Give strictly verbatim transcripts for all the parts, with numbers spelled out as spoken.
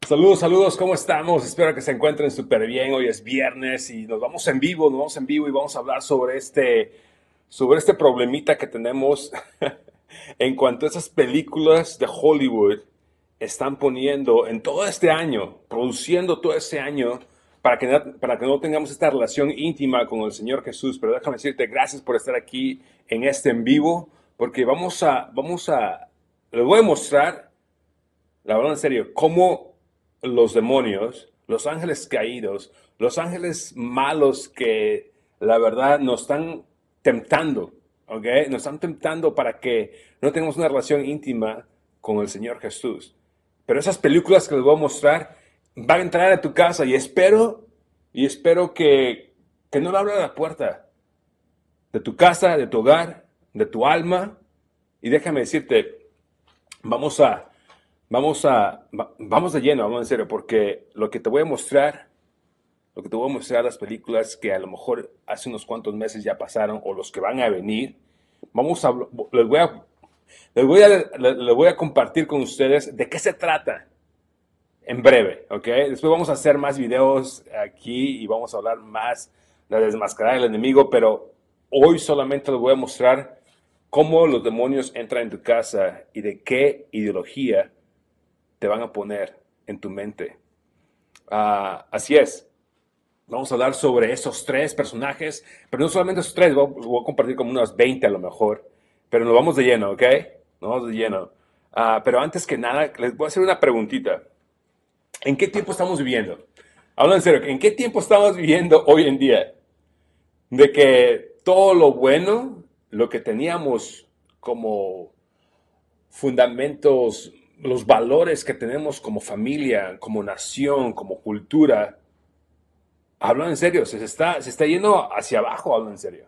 Saludos, saludos, ¿cómo estamos? Espero que se encuentren súper bien. Hoy es viernes y nos vamos en vivo, nos vamos en vivo y vamos a hablar sobre este, sobre este problemita que tenemos en cuanto a esas películas de Hollywood están poniendo en todo este año, produciendo todo este año para que, no- para que no tengamos esta relación íntima con el Señor Jesús. Pero déjame decirte, gracias por estar aquí en este en vivo, porque vamos a, vamos a, les voy a mostrar la verdad, en serio, cómo los demonios, los ángeles caídos, los ángeles malos que la verdad nos están tentando, ¿ok? Nos están tentando para que no tengamos una relación íntima con el Señor Jesús. Pero esas películas que les voy a mostrar van a entrar a tu casa y espero, y espero que, que no le abra la puerta de tu casa, de tu hogar, de tu alma. Y déjame decirte, vamos a, Vamos a, va- vamos de lleno, vamos en serio, porque lo que te voy a mostrar, lo que te voy a mostrar las películas que a lo mejor hace unos cuantos meses ya pasaron o los que van a venir, vamos a, les voy a, les voy a, les les voy a compartir con ustedes de qué se trata en breve, ¿ok? Después vamos a hacer más videos aquí y vamos a hablar más de la desmascarada del enemigo, pero hoy solamente les voy a mostrar cómo los demonios entran en tu casa y de qué ideología te van a poner en tu mente. Uh, así es. Vamos a hablar sobre esos tres personajes, pero no solamente esos tres, voy, voy a compartir como unas veinte a lo mejor, pero nos vamos de lleno, ¿ok? Nos vamos de lleno. Uh, pero antes que nada, les voy a hacer una preguntita. ¿En qué tiempo estamos viviendo? Hablo en serio, ¿en qué tiempo estamos viviendo hoy en día? De que todo lo bueno, lo que teníamos como fundamentos, los valores que tenemos como familia, como nación, como cultura, hablo en serio, se está, se está yendo hacia abajo, hablo en serio.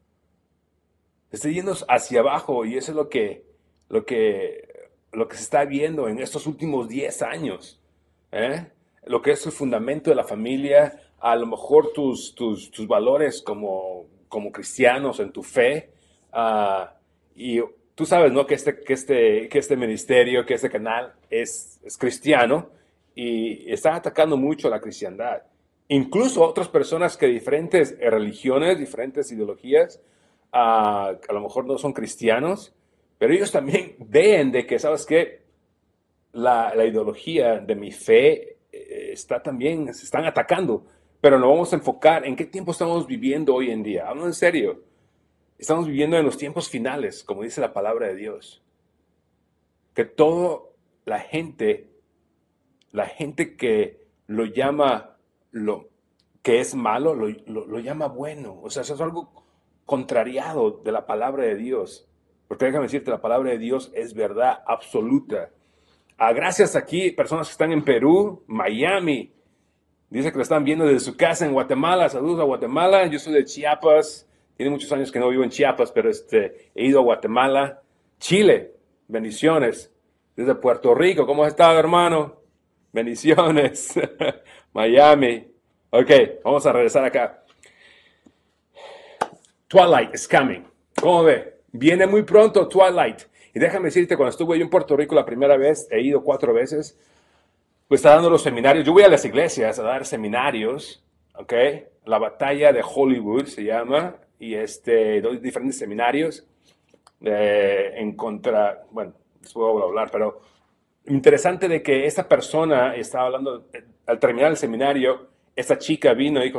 Se está yendo hacia abajo y eso es lo que, lo que, lo que se está viendo en estos últimos diez años. ¿eh? Lo que es el fundamento de la familia, a lo mejor tus, tus, tus valores como, como cristianos en tu fe. Uh, y tú sabes, ¿no? Que este, que este, que este ministerio, que este canal es, es cristiano y está atacando mucho a la cristiandad. Incluso otras personas que diferentes religiones, diferentes ideologías, uh, a lo mejor no son cristianos, pero ellos también ven de que, ¿sabes qué? La, la ideología de mi fe eh, está también, se están atacando, pero nos vamos a enfocar en qué tiempo estamos viviendo hoy en día. Hablo en serio, estamos viviendo en los tiempos finales, como dice la palabra de Dios, que toda la gente, la gente que lo llama lo que es malo, lo, lo, lo llama bueno. O sea, eso es algo contrariado de la palabra de Dios. Porque déjame decirte, la palabra de Dios es verdad absoluta. Ah, gracias aquí, personas que están en Perú, Miami. Dice que lo están viendo desde su casa en Guatemala. Saludos a Guatemala. Yo soy de Chiapas. Tiene muchos años que no vivo en Chiapas, pero este, he ido a Guatemala. Chile, bendiciones. Desde Puerto Rico, ¿cómo has estado, hermano? Bendiciones. Miami. Ok, vamos a regresar acá. Twilight is coming. ¿Cómo ve? Viene muy pronto Twilight. Y déjame decirte, cuando estuve yo en Puerto Rico la primera vez, he ido cuatro veces, pues está dando los seminarios. Yo voy a las iglesias a dar seminarios, ¿ok? La batalla de Hollywood se llama, y este, doy diferentes seminarios eh, en contra, bueno, después voy a hablar, pero interesante de que esta persona estaba hablando, al terminar el seminario, esta chica vino y dijo,